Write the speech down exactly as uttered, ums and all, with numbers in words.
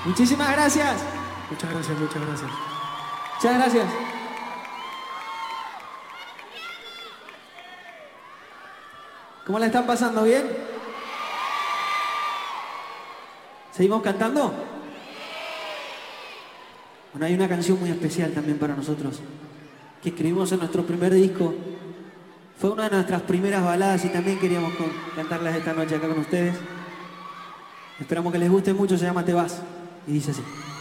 Muchísimas gracias. Muchas gracias, muchas gracias. Muchas gracias. ¿Cómo la están pasando? ¿Bien? ¿Seguimos cantando? Bueno, hay una canción muy especial también para nosotros, que escribimos en nuestro primer disco. Fue una de nuestras primeras baladas y también queríamos cantarlas esta noche acá con ustedes. Esperamos que les guste mucho, se llama Te Vas y dice así.